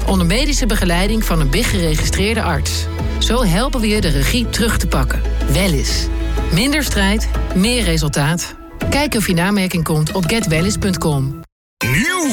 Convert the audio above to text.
Onder medische begeleiding van een BIG-geregistreerde arts. Zo helpen we je de regie terug te pakken. Wellis. Minder strijd, meer resultaat. Kijk of je in aanmerking komt op getwellis.com. Nieuw!